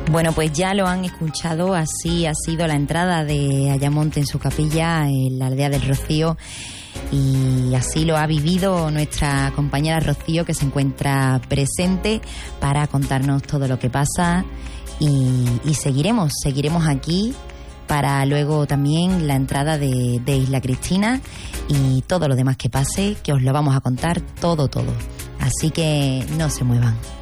Bueno, pues ya lo han escuchado, así ha sido la entrada de Ayamonte en su capilla, en la aldea del Rocío, y así lo ha vivido nuestra compañera Rocío, que se encuentra presente para contarnos todo lo que pasa, y seguiremos aquí para luego también la entrada de Isla Cristina y todo lo demás que pase, que os lo vamos a contar todo. Así que no se muevan.